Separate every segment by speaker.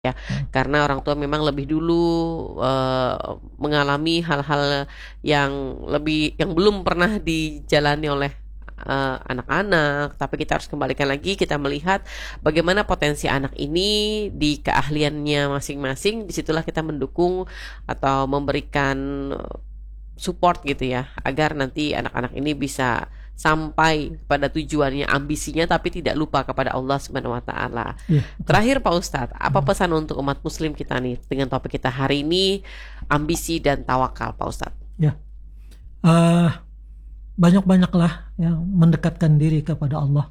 Speaker 1: ya.
Speaker 2: Hmm.
Speaker 1: Karena orang tua memang lebih dulu mengalami hal-hal yang belum pernah dijalani oleh anak-anak, tapi kita harus kembalikan lagi, kita melihat bagaimana potensi anak ini di keahliannya masing-masing. Disitulah kita mendukung atau memberikan support gitu ya, agar nanti anak-anak ini bisa sampai pada tujuannya, ambisinya, tapi tidak lupa kepada Allah Subhanahu wa taala.
Speaker 2: Ya,
Speaker 1: Terakhir Pak Ustadz, apa pesan untuk umat muslim kita nih dengan topik kita hari ini, ambisi dan tawakal, Pak Ustadz?
Speaker 2: ya. Banyak-banyaklah yang mendekatkan diri kepada Allah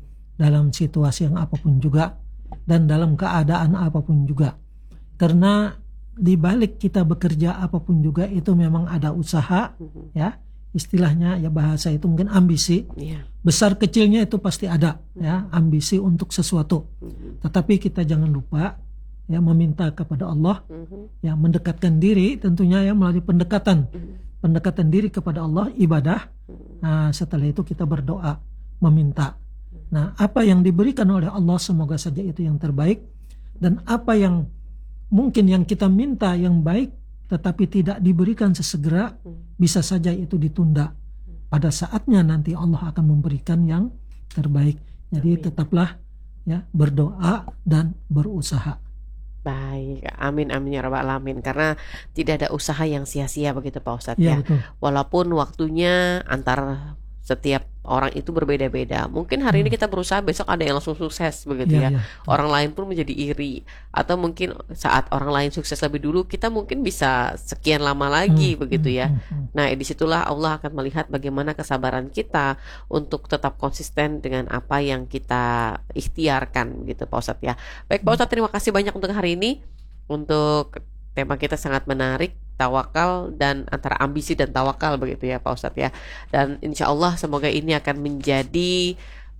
Speaker 2: dalam situasi yang apapun juga dan dalam keadaan apapun juga. Karena di balik kita bekerja apapun juga itu memang ada usaha, ya. Istilahnya ya bahasa itu mungkin ambisi.
Speaker 1: Iya.
Speaker 2: Besar kecilnya itu pasti ada, ya, ambisi untuk sesuatu. Tetapi kita jangan lupa ya meminta kepada Allah, ya, mendekatkan diri tentunya ya melalui pendekatan diri kepada Allah, ibadah. Nah, setelah itu kita berdoa, meminta. Nah, apa yang diberikan oleh Allah semoga saja itu yang terbaik, dan apa yang mungkin yang kita minta yang baik tetapi tidak diberikan sesegera, bisa saja itu ditunda. Pada saatnya nanti Allah akan memberikan yang terbaik. Jadi tetaplah ya berdoa dan berusaha.
Speaker 1: Baik, amin amin ya rabbal alamin. Karena tidak ada usaha yang sia-sia begitu Pak Ustadz
Speaker 2: Ya,
Speaker 1: ya.
Speaker 2: betul.
Speaker 1: Walaupun waktunya antar setiap orang itu berbeda-beda. Mungkin hari ini kita berusaha, besok ada yang langsung sukses begitu
Speaker 2: Ya,
Speaker 1: ya.
Speaker 2: ya.
Speaker 1: Orang lain pun menjadi iri. Atau mungkin saat orang lain sukses lebih dulu, kita mungkin bisa sekian lama lagi begitu ya. Nah, disitulah Allah akan melihat bagaimana kesabaran kita untuk tetap konsisten dengan apa yang kita ikhtiarkan gitu Pak Ustadz ya. Baik Pak Ustadz, terima kasih banyak untuk hari ini. Untuk tema kita sangat menarik, tawakal dan antara ambisi dan tawakal begitu ya Pak Ustadz ya. Dan insya Allah semoga ini akan menjadi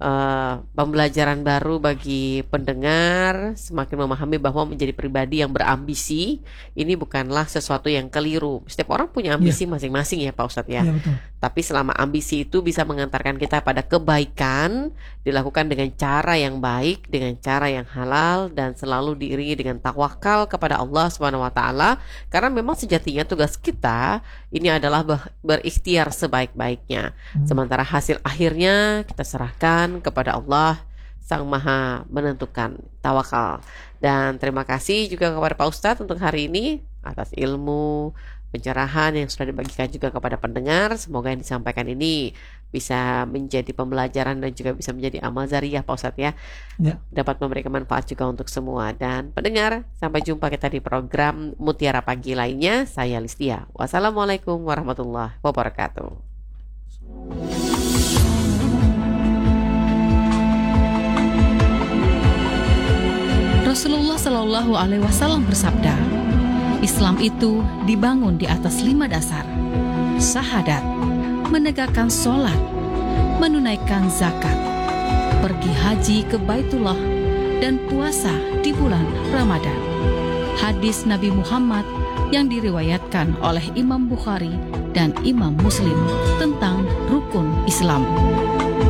Speaker 1: pembelajaran baru bagi pendengar, semakin memahami bahwa menjadi pribadi yang berambisi ini bukanlah sesuatu yang keliru. Setiap orang punya ambisi masing-masing ya Pak Ustadz ya.
Speaker 2: Ya, betul.
Speaker 1: Tapi selama ambisi itu bisa mengantarkan kita pada kebaikan, dilakukan dengan cara yang baik, dengan cara yang halal, dan selalu diiringi dengan tawakal kepada Allah Subhanahu wa taala. Karena memang sejatinya tugas kita ini adalah berikhtiar sebaik-baiknya. Sementara hasil akhirnya kita serahkan kepada Allah Sang Maha Menentukan. Tawakal. Dan terima kasih juga kepada Pak Ustadz untuk hari ini atas ilmu pencerahan yang sudah dibagikan juga kepada pendengar. Semoga yang disampaikan ini bisa menjadi pembelajaran dan juga bisa menjadi amal zariyah Pak Ustadz ya. Dapat memberikan manfaat juga untuk semua. Dan pendengar, sampai jumpa kita di program Mutiara Pagi lainnya. Saya Listia. Wassalamualaikum warahmatullahi wabarakatuh.
Speaker 3: Rasulullah Shallallahu Alaihi Wasallam bersabda, Islam itu dibangun di atas 5 dasar: syahadat, menegakkan sholat, menunaikan zakat, pergi haji ke Baitullah, dan puasa di bulan Ramadan. Hadis Nabi Muhammad yang diriwayatkan oleh Imam Bukhari dan Imam Muslim tentang rukun Islam.